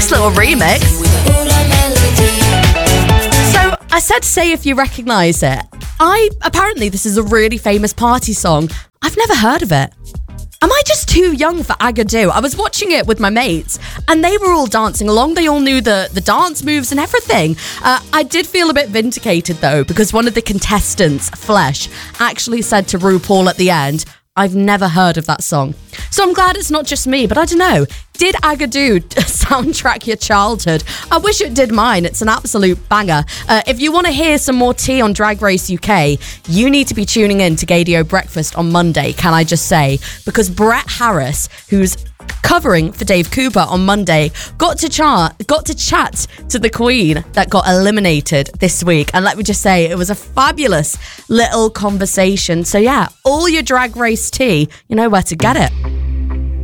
Nice little remix. So I said say if you recognise it. Apparently this is a really famous party song. I've never heard of it. Am I just too young for Agadoo? I was watching it with my mates and they were all dancing along. They all knew the dance moves and everything. I did feel a bit vindicated though, because one of the contestants, Flesh, actually said to RuPaul at the end, I've never heard of that song. So I'm glad it's not just me, but I don't know. Did Agadoo soundtrack your childhood? I wish it did mine. It's an absolute banger. If you want to hear some more tea on Drag Race UK, you need to be tuning in to Gaydio Breakfast on Monday, can I just say? Because Brett Harris, who's covering for Dave Cooper on Monday, got to chat to the Queen that got eliminated this week. And let me just say, it was a fabulous little conversation. So yeah, all your Drag Race tea, you know where to get it.